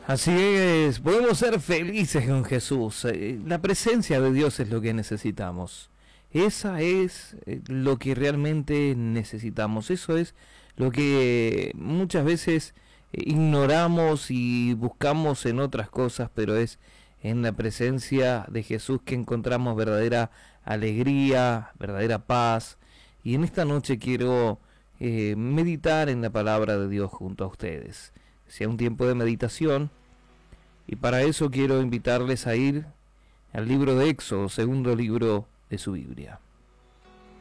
Así es, podemos ser felices con Jesús. La presencia de Dios es lo que necesitamos. Esa es lo que realmente necesitamos. Eso es lo que muchas veces ignoramos y buscamos en otras cosas, pero es en la presencia de Jesús que encontramos verdadera alegría, verdadera paz. Y en esta noche quiero meditar en la palabra de Dios junto a ustedes. Sea un tiempo de meditación, y para eso quiero invitarles a ir al libro de Éxodo, segundo libro de su Biblia.